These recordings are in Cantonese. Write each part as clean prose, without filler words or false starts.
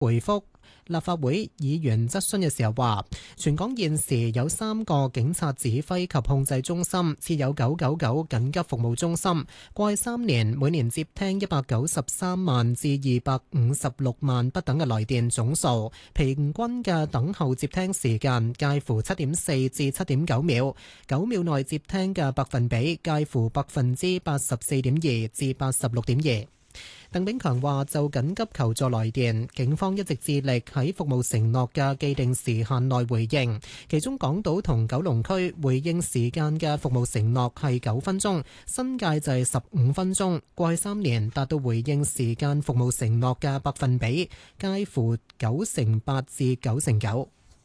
回覆立法會議員質詢嘅時候話，全港現時有3個警察指揮及控制中心，設有999緊急服務中心。過去3年，每年接聽193萬至256萬不等嘅來電總數，平均嘅等候接聽時間介乎7.4至7.9秒，9秒內接聽嘅百分比介乎84.2%至86.2%。鄧炳強話：就緊急求助來電，警方一直致力喺服務承諾嘅既定時限內回應。其中港島同九龍區回應時間嘅服務承諾係9分鐘，新界就係15分鐘。過去3年達到回應時間服務承諾嘅百分比介乎8%至9%。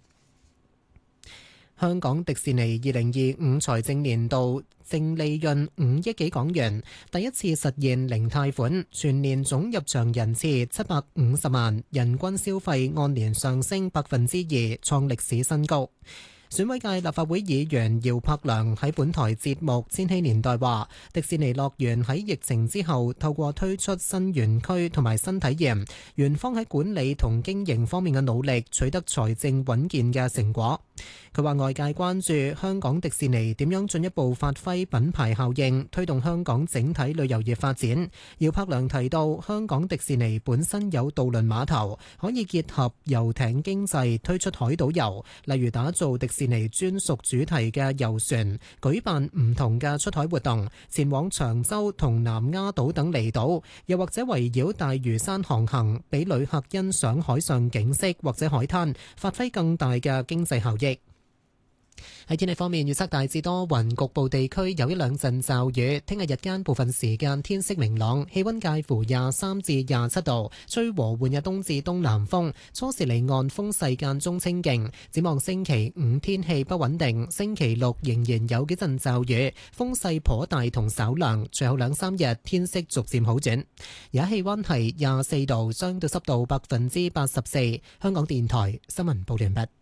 香港迪士尼2025財政年度淨利潤5億幾港元，第一次實現零貸款，全年總入場人次750萬，人均消費按年上升2%，創歷史新高。選委界立法會議員姚柏良喺本台節目《千禧年代》話，迪士尼樂園喺疫情之後透過推出新園區同埋新體驗，園方喺管理同經營方面嘅努力取得財政穩健嘅成果。佢話外界關注香港迪士尼點樣進一步發揮品牌效應，推動香港整體旅遊業發展。姚柏良提到，香港迪士尼本身有渡輪碼頭，可以結合遊艇經濟推出海島遊，例如打造迪士尼專屬主題嘅遊船，舉辦唔同嘅出海活動，前往長洲同南丫島等離島，又或者圍繞大嶼山航行，俾旅客欣賞海上景色或者海灘，發揮更大嘅經濟效益。喺天氣方面，預測大致多雲，局部地區有一兩陣驟雨。聽日日間部分時間天色明朗，氣溫介乎23至27度，吹和緩嘅東至東南風，初時離岸風勢間中清勁。展望星期5天氣不穩定，星期6仍然有幾陣驟雨，風勢頗大同稍涼。隨後2-3日天色逐漸好轉。而家氣溫係24度，相對濕度84%。香港電台新聞報完畢。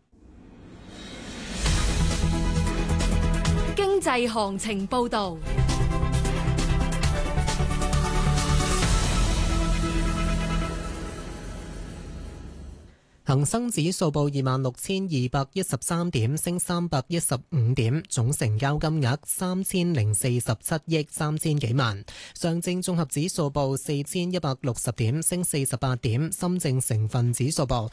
經濟行情報道。 恒生指數報26,213點，升315點，總成交金額3047億3000幾萬。上證綜合指數報4160點，升48點。深證成分指數報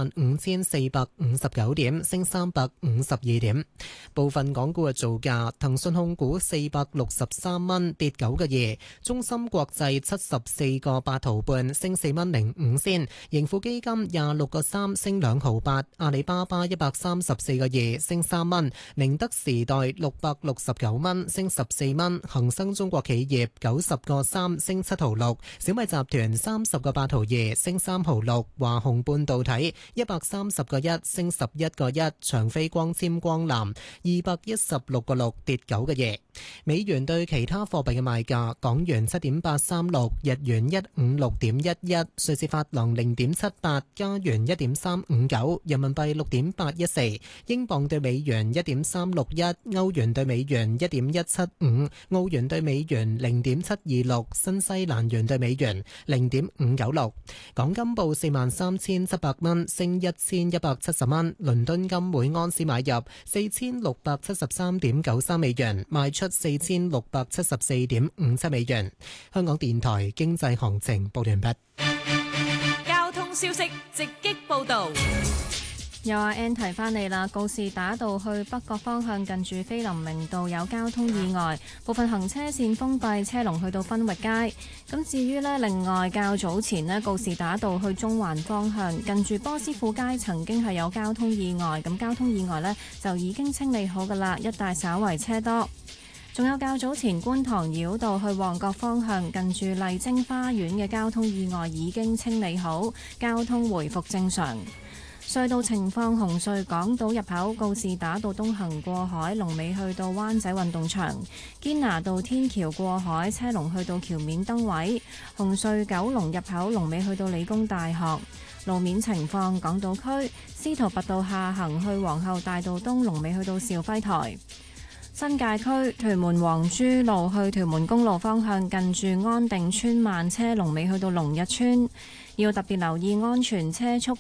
15459點，升352點。部分港股嘅造價：騰訊控股463蚊，跌9個2；中芯國際74個8毫半，升4蚊05仙；盈富基金26個3，升2毫8；阿里巴巴134個2，升3蚊；寧德時代669蚊，升14蚊；恒生中國企業90個3，升7毫6；小米集團30個8毫2，升3毫6；華虹半導體130個1，升11個1；長飛光纖光纜216個6，跌9個2。美元對其他貨幣嘅賣價：港元7.836，日元156.11，瑞士法郎0.78，加元1.359，人民幣6.814，英鎊對美元1.361，歐元對美元1.175，澳元對美元0.726，新西蘭元對美元0.596。港金報43,700蚊，升1170蚊。倫敦金每盎司買入4673.93美元，賣出4674.57美元。香港電台經濟行情報完畢。 交通消息直擊報道。 有阿 Ann 提翻你啦，告士打道去北角方向近住菲林明道有交通意外，部分行車線封閉，車龍去到分域街。咁至於呢，另外較早前呢，告士打道去中環方向近住波斯富街曾經係有交通意外，咁交通意外呢，就已經清理好㗎啦，一帶稍為車多。仲有較早前觀塘繞道去旺角方向近住麗晶花園嘅交通意外已經清理好，交通回復正常。隧道情況：紅隧港島入口告士打道東行過海，龍尾去到灣仔運動場；堅拿道天橋過海，車龍去到橋面燈位。紅隧九龍入口龍尾去到理工大學。路面情況：港島區司徒拔道下行去皇后大道東，龍尾去到兆輝台。新界區屯門黃珠路去屯門公路方向近住安定村慢車龍尾去到龍日村。 要特別留意安全車速